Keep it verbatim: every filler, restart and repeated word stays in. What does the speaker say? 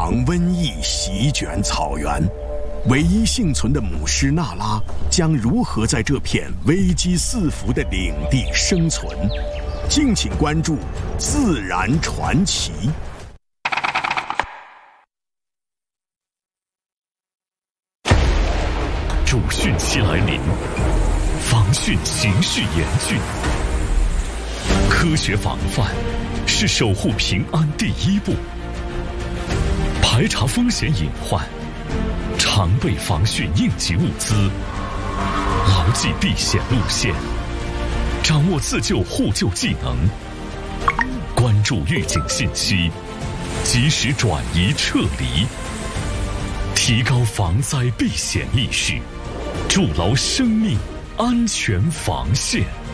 防瘟疫席卷草原，唯一幸存的母狮娜拉将如何在这片危机四伏的领地生存？敬请关注《自然传奇》。 主汛期来临，防汛形势严峻。科学防范是守护平安第一步。排查风险隐患，常备防汛应急物资，牢记避险路线，掌握自救互救技能，关注预警信息，及时转移撤离，提高防灾避险意识，筑牢生命安全防线。